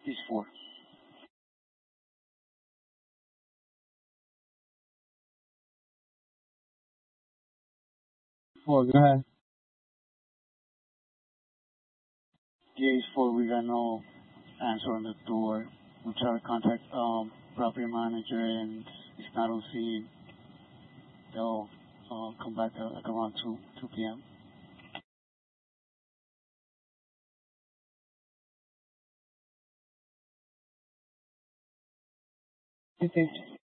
He's 4. 4, go ahead. Yeah, he's 4. We got no answer on the door. We try to contact property manager and he's not on scene. They'll come back like around 2 p.m. You think?